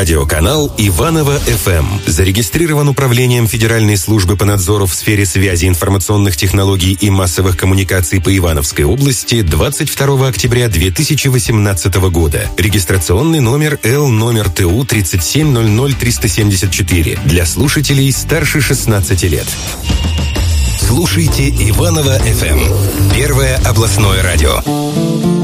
Радиоканал Иваново-ФМ. Зарегистрирован Управлением Федеральной службы по надзору в сфере связи, информационных технологий и массовых коммуникаций по Ивановской области 22 октября 2018 года. Регистрационный номер Л ТУ 3700374 для слушателей старше 16 лет. Слушайте Иваново-ФМ. Первое областное радио.